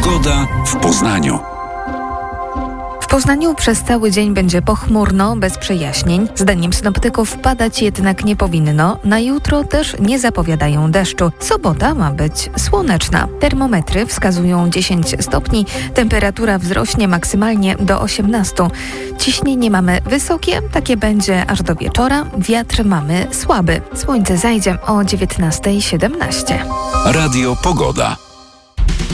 Pogoda w Poznaniu. W Poznaniu przez cały dzień będzie pochmurno, bez przejaśnień. Zdaniem synoptyków padać jednak nie powinno. Na jutro też nie zapowiadają deszczu. Sobota ma być słoneczna. Termometry wskazują 10 stopni. Temperatura wzrośnie maksymalnie do 18. Ciśnienie mamy wysokie, takie będzie aż do wieczora. Wiatr mamy słaby. Słońce zajdzie o 19:17. Radio Pogoda.